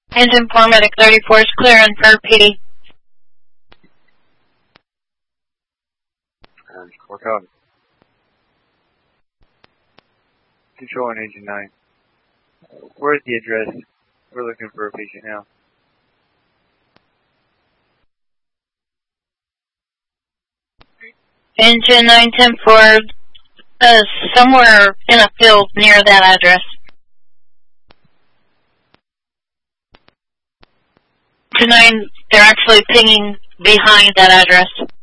Engine 4 Medic 34 is clear and for PD. Orange 4 copy. Control on Engine 9. Where's the address? We're looking for a patient now. Engine 910 somewhere in a field near that address. 29, they're actually pinging behind that address.